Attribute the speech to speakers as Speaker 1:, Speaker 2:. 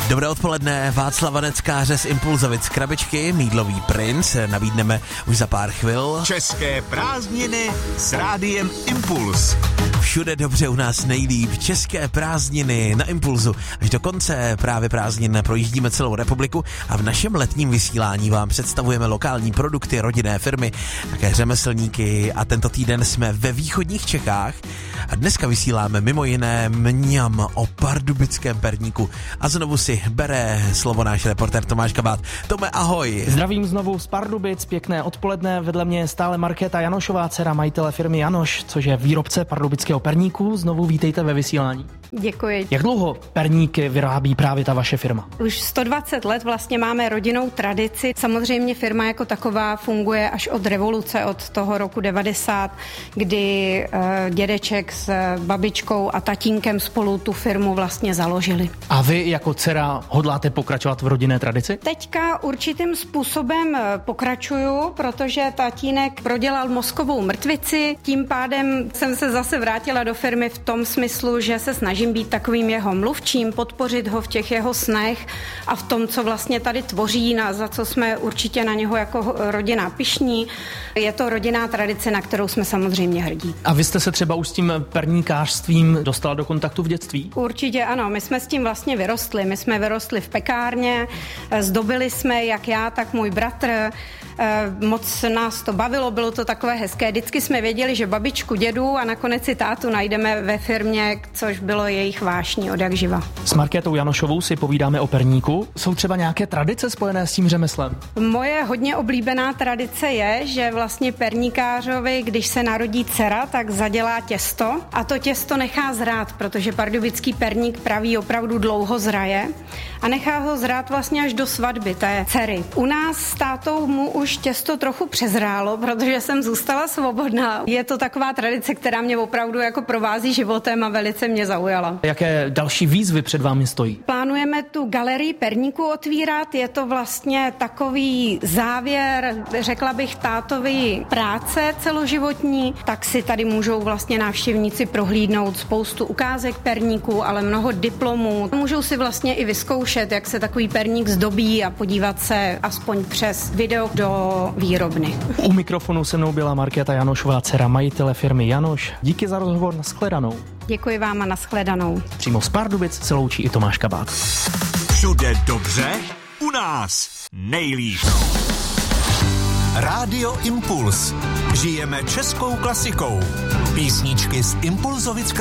Speaker 1: Dobré odpoledne, Václav Vaneckáře z Impulzovic Krabičky, Mýdlový princ, nabídneme už za pár chvil.
Speaker 2: České prázdniny s rádiem Impuls.
Speaker 1: Všude dobře, u nás nejlíp, české prázdniny na Impulzu. Až do konce právě prázdnin projíždíme celou republiku a v našem letním vysílání vám představujeme lokální produkty, rodinné firmy, také řemeslníky a tento týden jsme ve východních Čechách a dneska vysíláme mimo jiné mňam o pardubickém perníku. A znovu si bere slovo náš reportér Tomáš Kabát. Tome, ahoj.
Speaker 3: Zdravím znovu z Pardubic, pěkné odpoledne, vedle mě je stále Markéta Janošová, dcera majitele firmy Janoš, což je výrobce pardubického perníku. Znovu vítejte ve vysílání.
Speaker 4: Děkuji.
Speaker 3: Jak dlouho perníky vyrábí právě ta vaše firma?
Speaker 4: Už 120 let vlastně máme rodinnou tradici. Samozřejmě firma jako taková funguje až od revoluce, od toho roku 90, kdy dědeček s babičkou a tatínkem spolu tu firmu vlastně založili.
Speaker 3: A vy jako dcera hodláte pokračovat v rodinné tradici?
Speaker 4: Teďka určitým způsobem pokračuju, protože tatínek prodělal mozkovou mrtvici, tím pádem jsem se zase vrátila do firmy v tom smyslu, že se snažím být takovým jeho mluvčím, podpořit ho v těch jeho snech a v tom, co vlastně tady tvoří, za co jsme určitě na něho jako rodina pyšní. Je to rodinná tradice, na kterou jsme samozřejmě hrdí.
Speaker 3: A vy jste se třeba už s tím perníkářstvím dostala do kontaktu v dětství?
Speaker 4: Určitě ano, my jsme s tím vlastně vyrostli. My jsme vyrostli v pekárně, zdobili jsme jak já, tak můj bratr. Moc nás to bavilo, bylo to takové hezké. Vždycky jsme věděli, že babičku, dědu a nakonec si tátu najdeme ve firmě, což bylo jejich vášní od jak živa.
Speaker 3: S Markétou Janošovou si povídáme o perníku. Jsou třeba nějaké tradice spojené s tím řemeslem?
Speaker 4: Moje hodně oblíbená tradice je, že vlastně perníkářovi, když se narodí dcera, tak zadělá těsto a to těsto nechá zrát, protože pardubický perník praví opravdu dlouho zraje a nechá ho zrát vlastně až do svatby té dcery. U nás s tátou mu už těsto trochu přezrálo, protože jsem zůstala svobodná. Je to taková tradice, která mě opravdu jako provází životem a velice mě zaujala.
Speaker 3: Jaké další výzvy před vámi stojí?
Speaker 4: Plánujeme tu galerii perníku otvírat, je to vlastně takový závěr, řekla bych, tátovy práce celoživotní, tak si tady můžou vlastně návštěvníci prohlídnout spoustu ukázek perníků, ale mnoho diplomů. Můžou si vlastně i vyzkoušet, jak se takový perník zdobí a podívat se aspoň přes video do výrobny.
Speaker 3: U mikrofonu se mnou byla Markéta Janošová, dcera majitele firmy Janoš. Díky za rozhovor, nashledanou.
Speaker 4: Děkuji vám a nashledanou.
Speaker 3: Přímo z Pardubic se loučí i Tomáš Kabát.
Speaker 2: Všude dobře, u nás nejlíp. Rádio Impuls. Žijeme českou klasikou. Písničky z Impulzovic